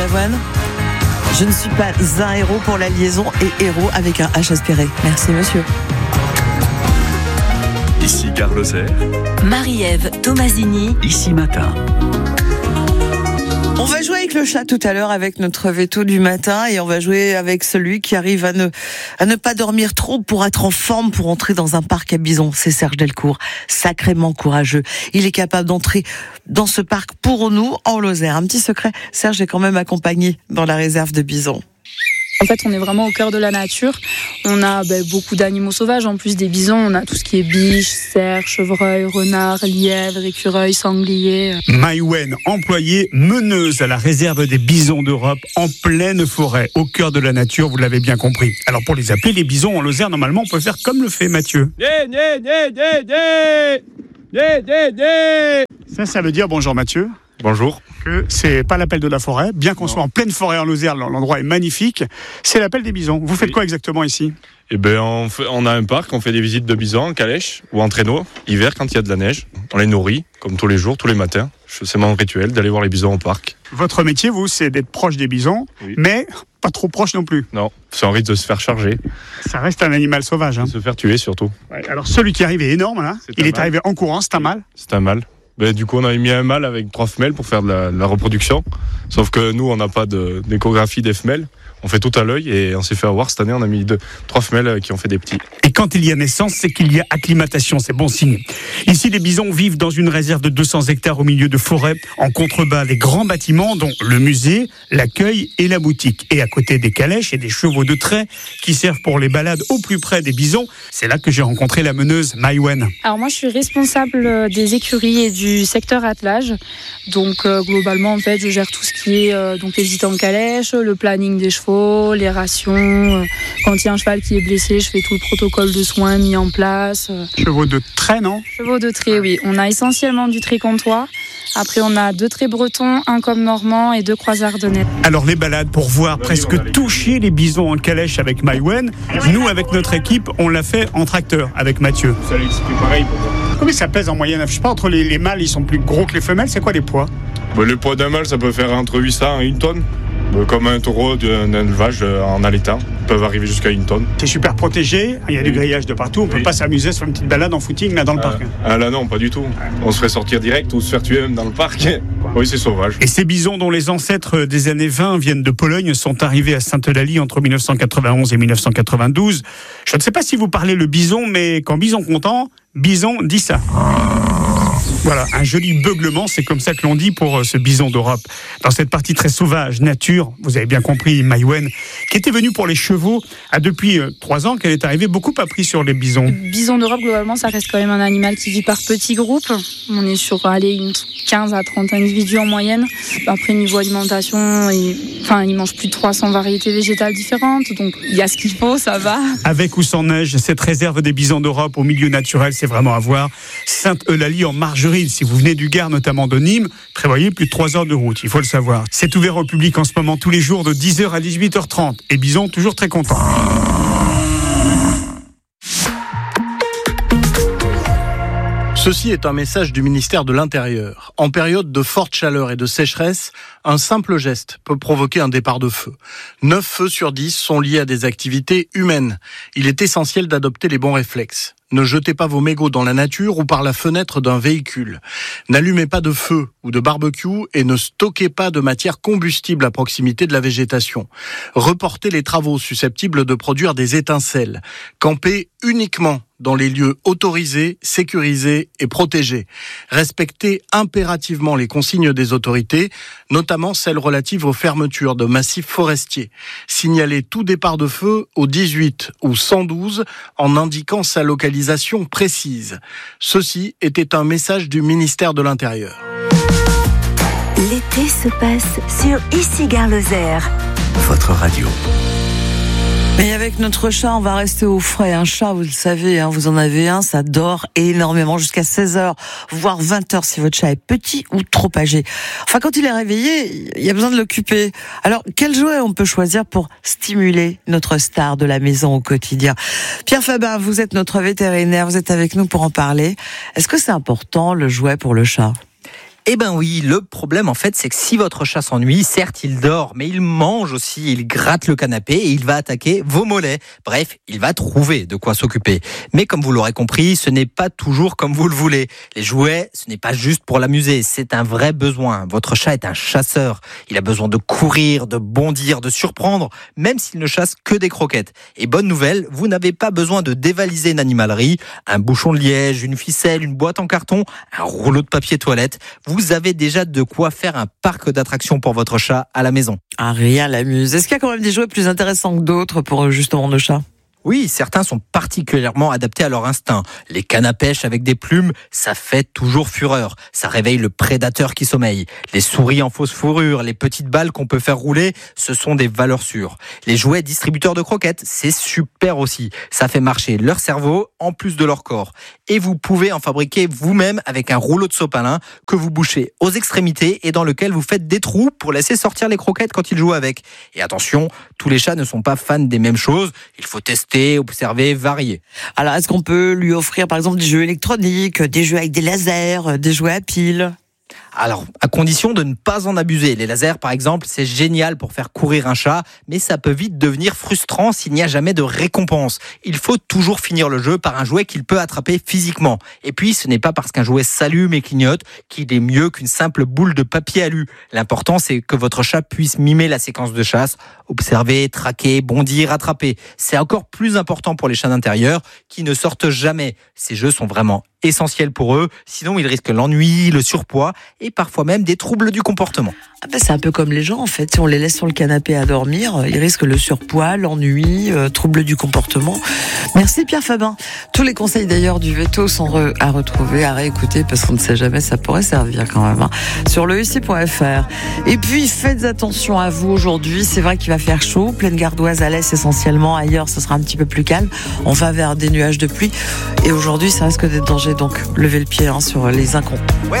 Balavoine. Je ne suis pas un héros pour la liaison et héros avec un H aspiré. Merci monsieur. Ici Gare Lozère. Marie-Ève Tomasini. Ici Matin. On va jouer avec le chat tout à l'heure avec notre veto du matin et on va jouer avec celui qui arrive à ne pas dormir trop pour être en forme pour entrer dans un parc à bisons. C'est Serge Delcourt, sacrément courageux. Il est capable d'entrer dans ce parc pour nous en Lozère. Un petit secret, Serge est quand même accompagné dans la réserve de bisons. En fait, on est vraiment au cœur de la nature. On a beaucoup d'animaux sauvages. En plus des bisons, on a tout ce qui est biches, cerfs, chevreuils, renards, lièvres, écureuils, sangliers. Maïwen, employée meneuse à la réserve des bisons d'Europe, en pleine forêt, au cœur de la nature, vous l'avez bien compris. Alors pour les appeler, les bisons en Lozère, normalement, on peut faire comme le fait Mathieu. Ça veut dire bonjour Mathieu. Bonjour. Que c'est pas l'appel de la forêt, bien qu'on soit en pleine forêt en Lozère, l'endroit est magnifique, c'est l'appel des bisons. Vous faites quoi exactement ici ? Eh ben, on a un parc, on fait des visites de bisons en calèche ou en traîneau, hiver quand il y a de la neige. On les nourrit, comme tous les jours, tous les matins. C'est mon rituel d'aller voir les bisons au parc. Votre métier, vous, c'est d'être proche des bisons, oui. Mais pas trop proche non plus. Non, c'est un risque de se faire charger. Ça reste un animal sauvage. De se faire tuer surtout. Ouais, alors celui qui arrive est énorme, là. Il est arrivé en courant, c'est un mâle ? C'est un mâle. Ben, du coup, on avait mis un mâle avec 3 femelles pour faire de la reproduction. Sauf que nous, on n'a pas d'échographie des femelles. On fait tout à l'œil et on s'est fait avoir. Cette année, on a mis 3 femelles qui ont fait des petits. Et quand il y a naissance, c'est qu'il y a acclimatation, c'est bon signe. Ici, les bisons vivent dans une réserve de 200 hectares au milieu de forêts, en contrebas des grands bâtiments, dont le musée, l'accueil et la boutique. Et à côté des calèches et des chevaux de trait qui servent pour les balades au plus près des bisons. C'est là que j'ai rencontré la meneuse Maïwen. Alors moi, je suis responsable des écuries et du secteur attelage. Donc globalement, en fait, je gère tout ce qui est donc les visites en calèche, le planning des chevaux, les rations. Quand il y a un cheval qui est blessé, je fais tout le protocole de soins mis en place. Chevaux de trait, non ? Chevaux de trait, oui. On a essentiellement du trait comtois. Après, on a 2 traits bretons, un comme normand et 2 croisades ardennaises. Alors, les balades pour voir presque toucher les bisons en calèche avec Maïwen. Nous, avec notre équipe, on l'a fait en tracteur avec Mathieu. C'est plus pareil pour moi. Combien ça pèse en moyenne ? Je sais pas, entre les mâles, ils sont plus gros que les femelles. C'est quoi les poids ? Le poids d'un mâle, ça peut faire entre 800 et 1 tonne. Comme un taureau d'un élevage en allaitant. Ils peuvent arriver jusqu'à 1 tonne. C'est super protégé, il y a du grillage de partout. On peut pas s'amuser sur une petite balade en footing là dans le parc. Là non, pas du tout. On se ferait sortir direct ou se faire tuer même dans le parc. Oui, c'est sauvage. Et ces bisons dont les ancêtres des années 20 viennent de Pologne sont arrivés à Sainte-Eulalie entre 1991 et 1992. Je ne sais pas si vous parlez le bison, mais quand bison content, bison dit ça. Voilà, un joli beuglement, c'est comme ça que l'on dit pour ce bison d'Europe. Dans cette partie très sauvage, nature, vous avez bien compris, Maïwen, qui était venue pour les chevaux, a depuis 3 ans qu'elle est arrivée, beaucoup appris sur les bisons. Le bison d'Europe, globalement, ça reste quand même un animal qui vit par petits groupes. On est sur une 15 à 30 individus en moyenne. Après, niveau alimentation, il mange plus de 300 variétés végétales différentes, donc il y a ce qu'il faut, ça va. Avec ou sans neige, cette réserve des bisons d'Europe au milieu naturel, c'est vraiment à voir. Sainte-Eulalie en Margerie. Si vous venez du Gard, notamment de Nîmes, prévoyez plus de 3 heures de route, il faut le savoir. C'est ouvert au public en ce moment tous les jours de 10h à 18h30. Et Bison, toujours très content. Ceci est un message du ministère de l'Intérieur. En période de forte chaleur et de sécheresse, un simple geste peut provoquer un départ de feu. 9 feux sur 10 sont liés à des activités humaines. Il est essentiel d'adopter les bons réflexes. Ne jetez pas vos mégots dans la nature ou par la fenêtre d'un véhicule. N'allumez pas de feu ou de barbecue et ne stockez pas de matière combustible à proximité de la végétation. Reportez les travaux susceptibles de produire des étincelles. Campez uniquement dans les lieux autorisés, sécurisés et protégés. Respectez impérativement les consignes des autorités, notamment celles relatives aux fermetures de massifs forestiers. Signalez tout départ de feu au 18 ou 112 en indiquant sa localisation précise. Ceci était un message du ministère de l'Intérieur. L'été se passe sur Ici Gare Lozère. Votre radio. Et avec notre chat, on va rester au frais. Un chat, vous le savez, vous en avez un, ça dort énormément jusqu'à 16h, voire 20h si votre chat est petit ou trop âgé. Enfin, quand il est réveillé, il y a besoin de l'occuper. Alors, quel jouet on peut choisir pour stimuler notre star de la maison au quotidien ? Pierre Fabin, vous êtes notre vétérinaire, vous êtes avec nous pour en parler. Est-ce que c'est important, le jouet pour le chat ? Eh ben oui, le problème en fait, c'est que si votre chat s'ennuie, certes il dort, mais il mange aussi, il gratte le canapé et il va attaquer vos mollets. Bref, il va trouver de quoi s'occuper. Mais comme vous l'aurez compris, ce n'est pas toujours comme vous le voulez. Les jouets, ce n'est pas juste pour l'amuser, c'est un vrai besoin. Votre chat est un chasseur. Il a besoin de courir, de bondir, de surprendre, même s'il ne chasse que des croquettes. Et bonne nouvelle, vous n'avez pas besoin de dévaliser une animalerie, un bouchon de liège, une ficelle, une boîte en carton, un rouleau de papier toilette. Vous avez déjà de quoi faire un parc d'attractions pour votre chat à la maison. Ah, rien l'amuse. Est-ce qu'il y a quand même des jouets plus intéressants que d'autres pour justement nos chats ? Oui, certains sont particulièrement adaptés à leur instinct. Les cannes à pêche avec des plumes, ça fait toujours fureur. Ça réveille le prédateur qui sommeille. Les souris en fausse fourrure, les petites balles qu'on peut faire rouler, ce sont des valeurs sûres. Les jouets distributeurs de croquettes, c'est super aussi. Ça fait marcher leur cerveau en plus de leur corps. Et vous pouvez en fabriquer vous-même avec un rouleau de sopalin que vous bouchez aux extrémités et dans lequel vous faites des trous pour laisser sortir les croquettes quand ils jouent avec. Et attention, tous les chats ne sont pas fans des mêmes choses. Il faut tester, observer, varier. Alors, est-ce qu'on peut lui offrir, par exemple, des jeux électroniques, des jeux avec des lasers, des jouets à piles ? Alors, à condition de ne pas en abuser. Les lasers, par exemple, c'est génial pour faire courir un chat, mais ça peut vite devenir frustrant s'il n'y a jamais de récompense. Il faut toujours finir le jeu par un jouet qu'il peut attraper physiquement. Et puis, ce n'est pas parce qu'un jouet s'allume et clignote qu'il est mieux qu'une simple boule de papier alu. L'important, c'est que votre chat puisse mimer la séquence de chasse, observer, traquer, bondir, attraper. C'est encore plus important pour les chats d'intérieur qui ne sortent jamais. Ces jeux sont vraiment essentiels pour eux, sinon ils risquent l'ennui, le surpoids et parfois même des troubles du comportement. Ah ben c'est un peu comme les gens en fait, si on les laisse sur le canapé à dormir, ils risquent le surpoids, l'ennui, troubles du comportement. Merci Pierre Fabin. Tous les conseils d'ailleurs du Veto sont à retrouver, à réécouter parce qu'on ne sait jamais, ça pourrait servir quand même, sur le ici.fr. Et puis faites attention à vous aujourd'hui, c'est vrai qu'il va faire chaud, pleine gardoise à l'est essentiellement, ailleurs ce sera un petit peu plus calme, on va vers des nuages de pluie et aujourd'hui ça risque d'être danger, donc levez le pied sur les incomptes. Ouais.